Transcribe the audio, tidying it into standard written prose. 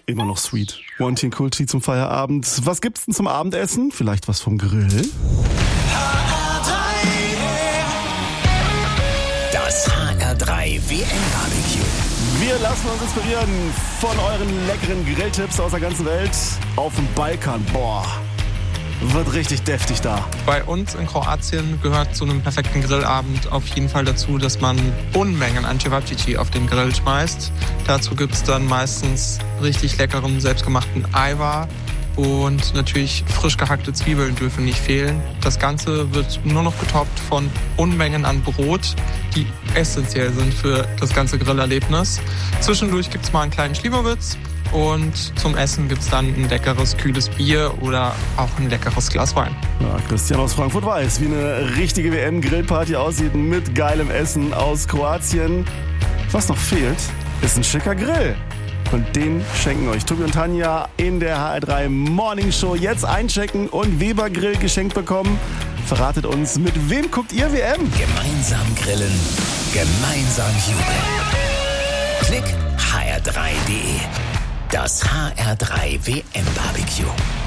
Immer noch sweet. One Teen Kulti zum Feierabend. Was gibt's denn zum Abendessen? Vielleicht was vom Grill? Das HR3 WM-Barbecue. Wir lassen uns inspirieren von euren leckeren Grilltipps aus der ganzen Welt. Auf dem Balkan, boah, wird richtig deftig da. Bei uns in Kroatien gehört zu einem perfekten Grillabend auf jeden Fall dazu, dass man Unmengen an Cevapcici auf den Grill schmeißt. Dazu gibt's dann meistens richtig leckeren, selbstgemachten Ajvar. Und natürlich frisch gehackte Zwiebeln dürfen nicht fehlen. Das Ganze wird nur noch getoppt von Unmengen an Brot, die essentiell sind für das ganze Grillerlebnis. Zwischendurch gibt's mal einen kleinen Schlieberwitz und zum Essen gibt's dann ein leckeres, kühles Bier oder auch ein leckeres Glas Wein. Ja, Christian aus Frankfurt weiß, wie eine richtige WM-Grillparty aussieht mit geilem Essen aus Kroatien. Was noch fehlt, ist ein schicker Grill. Und den schenken euch Tobi und Tanja in der HR3 Morning Show. Jetzt einchecken und Weber Grill geschenkt bekommen. Verratet uns, mit wem guckt ihr WM? Gemeinsam grillen, gemeinsam jubeln. Klick hr3.de. Das HR3 WM-Barbecue.